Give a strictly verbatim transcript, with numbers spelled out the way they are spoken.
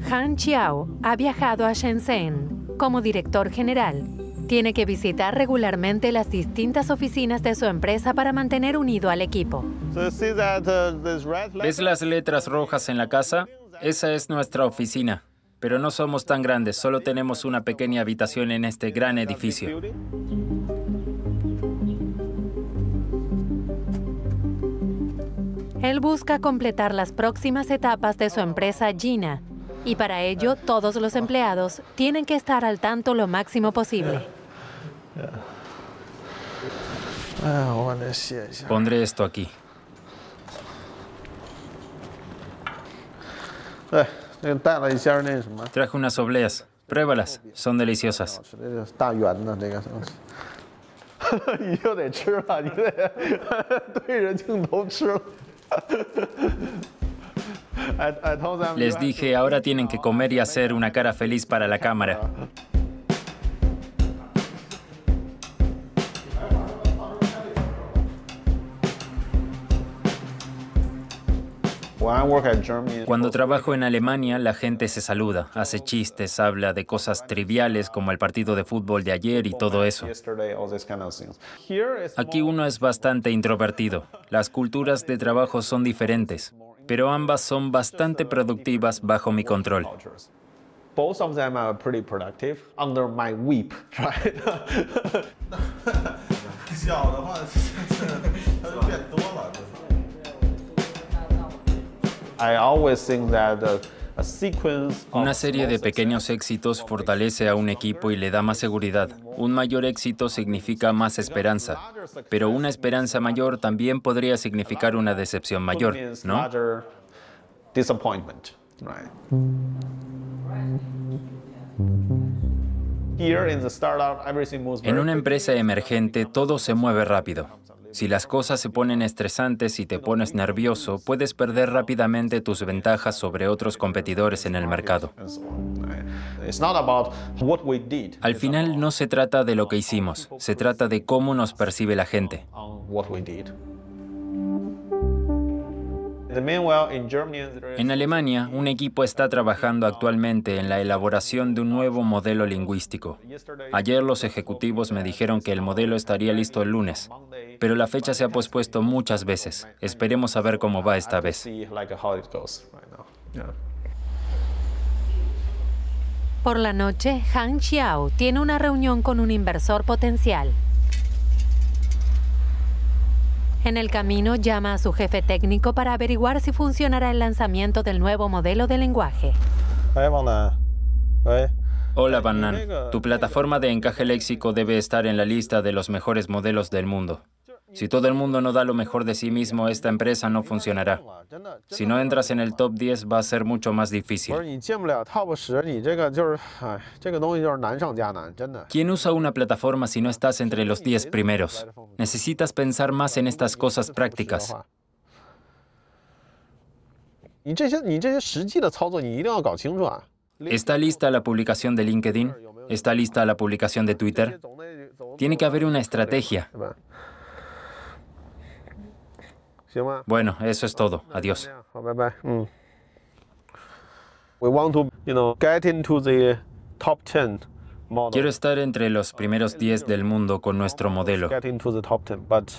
Han Xiao ha viajado a Shenzhen como director general. Tiene que visitar regularmente las distintas oficinas de su empresa para mantener unido al equipo. ¿Ves las letras rojas en la casa? Esa es nuestra oficina. Pero no somos tan grandes, solo tenemos una pequeña habitación en este gran edificio. Él busca completar las próximas etapas de su empresa Jina, y para ello todos los empleados tienen que estar al tanto lo máximo posible. Pondré esto aquí. Traje unas obleas. Pruébalas, son deliciosas. Les dije, ahora tienen que comer y hacer una cara feliz para la cámara. Cuando trabajo en Alemania, la gente se saluda, hace chistes, habla de cosas triviales como el partido de fútbol de ayer y todo eso. Aquí uno es bastante introvertido. Las culturas de trabajo son diferentes, pero ambas son bastante productivas bajo mi control. Una serie de pequeños éxitos fortalece a un equipo y le da más seguridad. Un mayor éxito significa más esperanza, pero una esperanza mayor también podría significar una decepción mayor, ¿no? En una empresa emergente todo se mueve rápido. Si las cosas se ponen estresantes y te pones nervioso, puedes perder rápidamente tus ventajas sobre otros competidores en el mercado. Al final no se trata de lo que hicimos, se trata de cómo nos percibe la gente. En Alemania, un equipo está trabajando actualmente en la elaboración de un nuevo modelo lingüístico. Ayer los ejecutivos me dijeron que el modelo estaría listo el lunes, pero la fecha se ha pospuesto muchas veces. Esperemos a ver cómo va esta vez. Por la noche, Han Xiao tiene una reunión con un inversor potencial. En el camino llama a su jefe técnico para averiguar si funcionará el lanzamiento del nuevo modelo de lenguaje. Hola, Van Nan. Tu plataforma de encaje léxico debe estar en la lista de los mejores modelos del mundo. Si todo el mundo no da lo mejor de sí mismo, esta empresa no funcionará. Si no entras en el top diez, va a ser mucho más difícil. ¿Quién usa una plataforma si no estás entre los diez primeros? Necesitas pensar más en estas cosas prácticas. ¿Está lista la publicación de LinkedIn? ¿Está lista la publicación de Twitter? Tiene que haber una estrategia. Bueno, eso es todo. Adiós. Quiero estar entre los primeros diez del mundo con nuestro modelo.